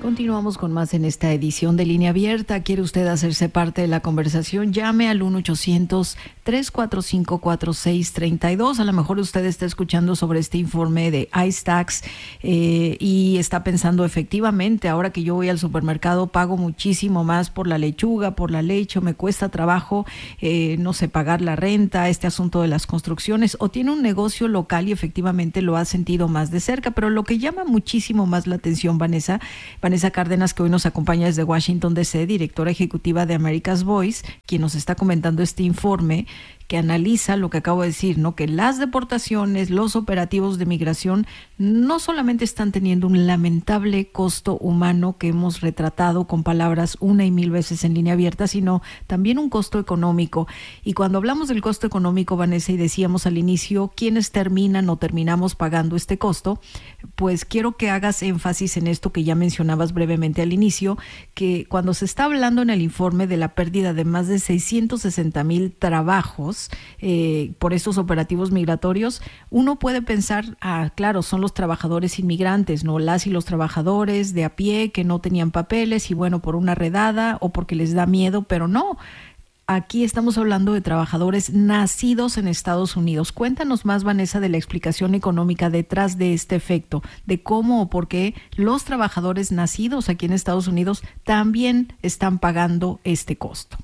Continuamos con más en esta edición de Línea Abierta. ¿Quiere usted hacerse parte de la conversación? Llame al 1-800-345-4632. A lo mejor usted está escuchando sobre este informe de ICE Tax y está pensando, efectivamente, ahora que yo voy al supermercado pago muchísimo más por la lechuga, por la leche, me cuesta trabajo, no sé, pagar la renta, este asunto de las construcciones, o tiene un negocio local y efectivamente lo ha sentido más de cerca. Pero lo que llama muchísimo más la atención, Vanessa Cárdenas, que hoy nos acompaña desde Washington, D.C., directora ejecutiva de America's Voice, quien nos está comentando este informe que analiza lo que acabo de decir, ¿no? Que las deportaciones, los operativos de migración no solamente están teniendo un lamentable costo humano que hemos retratado con palabras una y mil veces en Línea Abierta, sino también un costo económico. Y cuando hablamos del costo económico, Vanessa, y decíamos al inicio quiénes terminan o terminamos pagando este costo, pues quiero que hagas énfasis en esto que ya mencionabas brevemente al inicio, que cuando se está hablando en el informe de la pérdida de más de 660,000 trabajos por estos operativos migratorios, uno puede pensar, claro, son los trabajadores inmigrantes, ¿no? Las y los trabajadores de a pie que no tenían papeles y bueno, por una redada o porque les da miedo, pero no. Aquí estamos hablando de trabajadores nacidos en Estados Unidos. Cuéntanos más, Vanessa, de la explicación económica detrás de este efecto, de cómo o por qué los trabajadores nacidos aquí en Estados Unidos también están pagando este costo.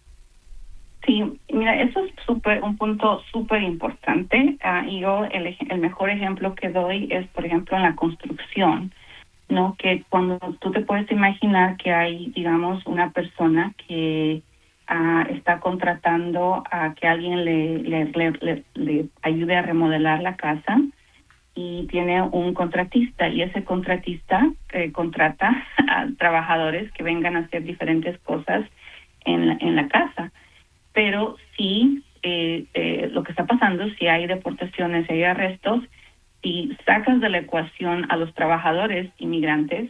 Sí, mira, eso es un punto súper importante. Y yo el mejor ejemplo que doy es, por ejemplo, en la construcción, ¿no? Que cuando tú te puedes imaginar que hay, digamos, una persona que está contratando a que alguien le ayude a remodelar la casa y tiene un contratista, y ese contratista contrata a trabajadores que vengan a hacer diferentes cosas en la casa. Pero sí, lo que está pasando, si hay deportaciones, si hay arrestos, si sacas de la ecuación a los trabajadores inmigrantes,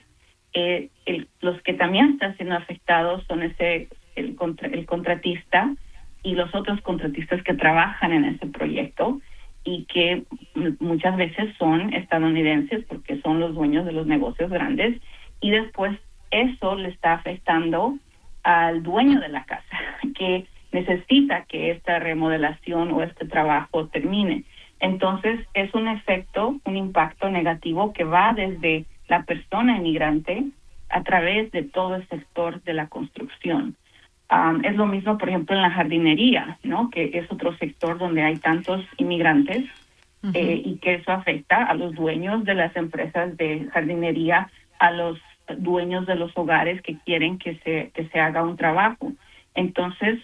los que también están siendo afectados son el contratista y los otros contratistas que trabajan en ese proyecto y que muchas veces son estadounidenses porque son los dueños de los negocios grandes, y después eso le está afectando al dueño de la casa, que necesita que esta remodelación o este trabajo termine. Entonces, es un impacto negativo que va desde la persona inmigrante a través de todo el sector de la construcción. Es lo mismo, por ejemplo, en la jardinería, ¿no? Que es otro sector donde hay tantos inmigrantes, y que eso afecta a los dueños de las empresas de jardinería, a los dueños de los hogares que quieren que se haga un trabajo. Entonces,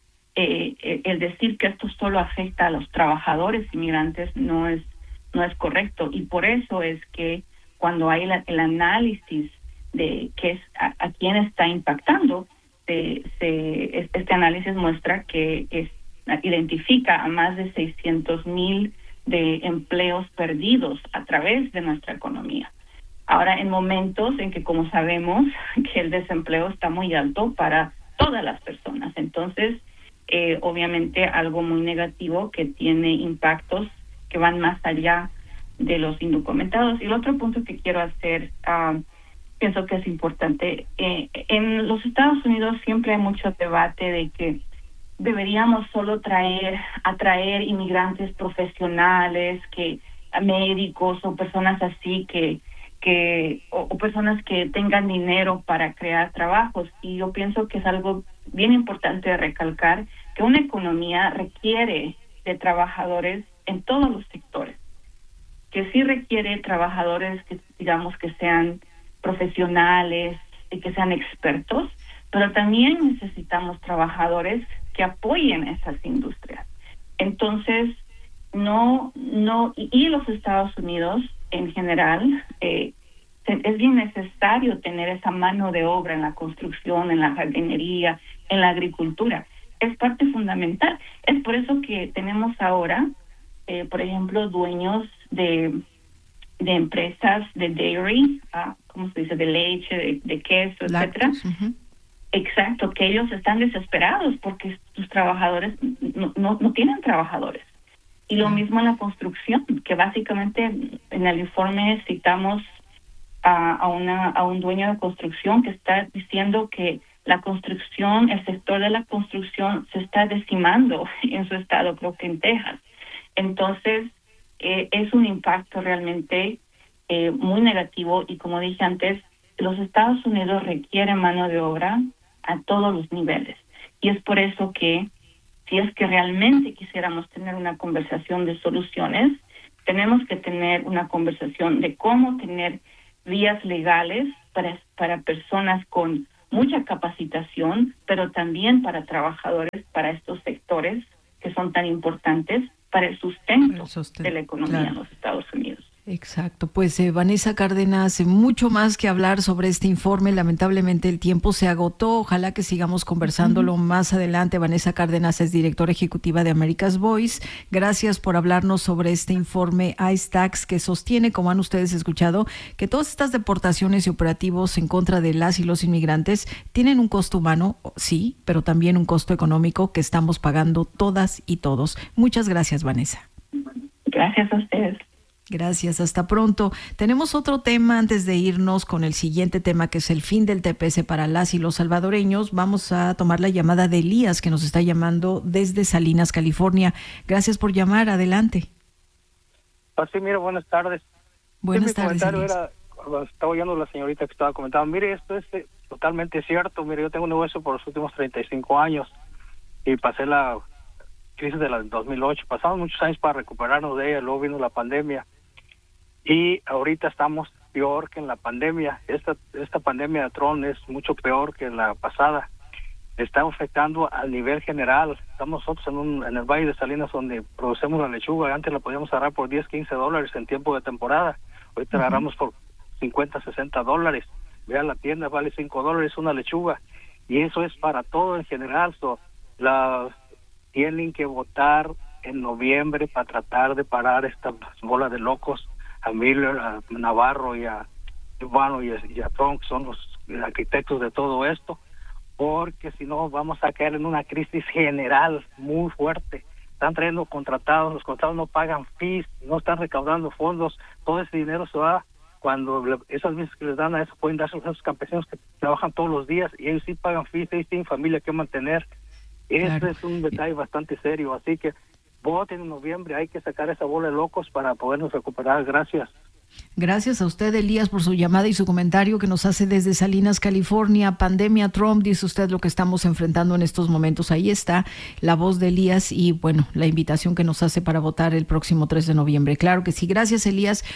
el decir que esto solo afecta a los trabajadores inmigrantes no es correcto, y por eso es que cuando hay el análisis de qué es a quién está impactando, este análisis muestra que identifica a más de 600,000 de empleos perdidos a través de nuestra economía. Ahora, en momentos en que, como sabemos, que el desempleo está muy alto para todas las personas, entonces obviamente algo muy negativo que tiene impactos que van más allá de los indocumentados. Y el otro punto que quiero hacer, pienso que es importante, en los Estados Unidos siempre hay mucho debate de que deberíamos solo atraer inmigrantes profesionales, médicos o personas así o personas que tengan dinero para crear trabajos. Y yo pienso que es algo bien importante de recalcar, que una economía requiere de trabajadores en todos los sectores, que sí requiere trabajadores que, digamos, que sean profesionales y que sean expertos, pero también necesitamos trabajadores que apoyen esas industrias. Entonces, y los Estados Unidos en general, es bien necesario tener esa mano de obra en la construcción, en la jardinería, en la agricultura. Es parte fundamental. Es por eso que tenemos ahora, por ejemplo, dueños de empresas de dairy, ¿cómo se dice?, de leche, de queso, etcétera. Exacto, que ellos están desesperados porque sus trabajadores no tienen trabajadores. Y lo mismo en la construcción, que básicamente en el informe citamos a un dueño de construcción que está diciendo que la construcción, el sector de la construcción se está decimando en su estado, creo que en Texas. Entonces, es un impacto realmente muy negativo y como dije antes, los Estados Unidos requieren mano de obra a todos los niveles. Y es por eso que si es que realmente quisiéramos tener una conversación de soluciones, tenemos que tener una conversación de cómo tener vías legales para personas con mucha capacitación, pero también para trabajadores, para estos sectores que son tan importantes para el sustento de la economía en los Estados Unidos. Exacto, pues Vanessa Cárdenas, mucho más que hablar sobre este informe. Lamentablemente el tiempo se agotó. Ojalá que sigamos conversándolo más adelante. Vanessa Cárdenas es directora ejecutiva de America's Voice. Gracias por hablarnos sobre este informe ICE Tax que sostiene, como han ustedes escuchado, que todas estas deportaciones y operativos en contra de las y los inmigrantes tienen un costo humano, sí, pero también un costo económico que estamos pagando todas y todos. Muchas gracias, Vanessa. Gracias a ustedes. Gracias, hasta pronto. Tenemos otro tema antes de irnos con el siguiente tema, que es el fin del TPS para las y los salvadoreños. Vamos a tomar la llamada de Elías, que nos está llamando desde Salinas, California. Gracias por llamar, adelante. Sí, mire, buenas tardes. Buenas tardes, comentario Elías. estaba oyendo la señorita que estaba comentando. Mire, esto es totalmente cierto. Mire, yo tengo un negocio por los últimos 35 años y pasé la crisis de la 2008. Pasamos muchos años para recuperarnos de ella, luego vino la pandemia. Y ahorita estamos peor que en la pandemia. Esta pandemia de Trump es mucho peor que la pasada. Está afectando al nivel general. Estamos nosotros en el Valle de Salinas, donde producimos la lechuga. Antes la podíamos agarrar por $10, $15 en tiempo de temporada. Ahorita la agarramos por $50, $60. Vea, la tienda vale $5 una lechuga. Y eso es para todo en general. Tienen que votar en noviembre para tratar de parar esta bola de locos. A Miller, a Navarro y a Urbano y a Trump, son los arquitectos de todo esto, porque si no vamos a caer en una crisis general muy fuerte. Están trayendo contratados, los contratados no pagan fees, no están recaudando fondos, todo ese dinero se va cuando esas veces que les dan a eso pueden darse a esos campesinos que trabajan todos los días y ellos sí pagan fees, ellos tienen familia que mantener. Claro. Es un detalle bastante serio, así que voten en noviembre, hay que sacar esa bola de locos para podernos recuperar. Gracias. Gracias a usted, Elías, por su llamada y su comentario que nos hace desde Salinas, California. Pandemia, Trump, dice usted lo que estamos enfrentando en estos momentos. Ahí está la voz de Elías y, bueno, la invitación que nos hace para votar el próximo 3 de noviembre. Claro que sí. Gracias, Elías.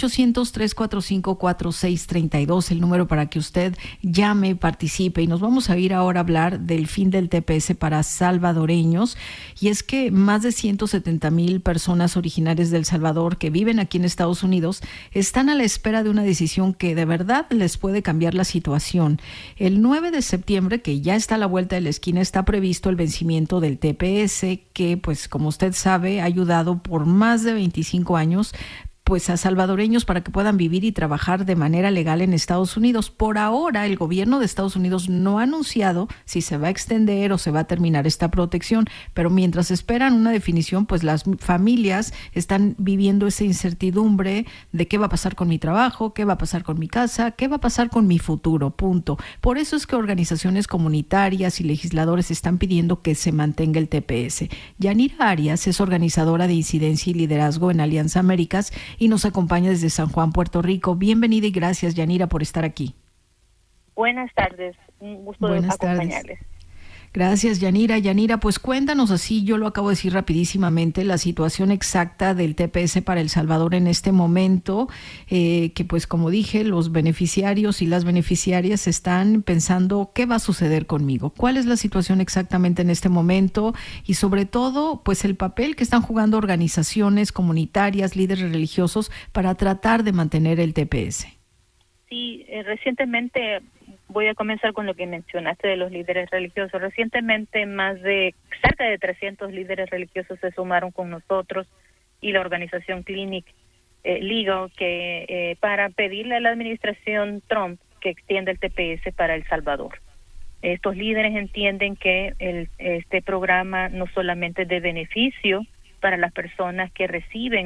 1-800-345-4632, el número para que usted llame, participe. Y nos vamos a ir ahora a hablar del fin del TPS para salvadoreños. Y es que más de 170,000 personas originarias de El Salvador que viven aquí en Estados Unidos están a la espera de una decisión que de verdad les puede cambiar la situación. El 9 de septiembre, que ya está a la vuelta de la esquina, está previsto el vencimiento del TPS, que, pues, como usted sabe, ha ayudado por más de 25 años pues a salvadoreños para que puedan vivir y trabajar de manera legal en Estados Unidos. Por ahora, el gobierno de Estados Unidos no ha anunciado si se va a extender o se va a terminar esta protección, pero mientras esperan una definición, pues las familias están viviendo esa incertidumbre de qué va a pasar con mi trabajo, qué va a pasar con mi casa, qué va a pasar con mi futuro, punto. Por eso es que organizaciones comunitarias y legisladores están pidiendo que se mantenga el TPS. Yanira Arias es organizadora de incidencia y liderazgo en Alianza Américas y nos acompaña desde San Juan, Puerto Rico. Bienvenida y gracias, Yanira, por estar aquí. Buenas tardes, un gusto acompañarles. Gracias, Yanira. Yanira, pues cuéntanos, así yo lo acabo de decir rapidísimamente, la situación exacta del TPS para El Salvador en este momento, que pues como dije, los beneficiarios y las beneficiarias están pensando qué va a suceder conmigo, cuál es la situación exactamente en este momento y sobre todo pues el papel que están jugando organizaciones comunitarias, líderes religiosos para tratar de mantener el TPS. Sí, recientemente... Voy a comenzar con lo que mencionaste de los líderes religiosos. Recientemente cerca de 300 líderes religiosos se sumaron con nosotros y la organización Clinic Legal para pedirle a la administración Trump que extienda el TPS para El Salvador. Estos líderes entienden que este programa no solamente es de beneficio para las personas que reciben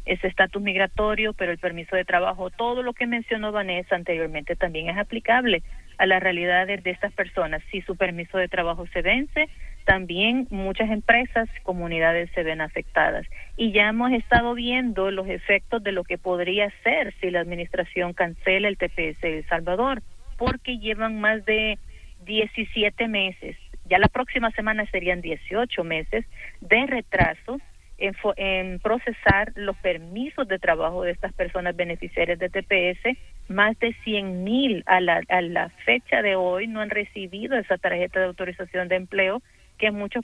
ese estatus migratorio, pero el permiso de trabajo, todo lo que mencionó Vanessa anteriormente también es aplicable a las realidades de estas personas. Si su permiso de trabajo se vence, también muchas empresas, comunidades se ven afectadas. Y ya hemos estado viendo los efectos de lo que podría ser si la administración cancela el TPS de El Salvador, porque llevan más de 17 meses, ya la próxima semana serían 18 meses de retraso en procesar los permisos de trabajo de estas personas beneficiarias de TPS. Más de 100,000 a la fecha de hoy no han recibido esa tarjeta de autorización de empleo, que en muchos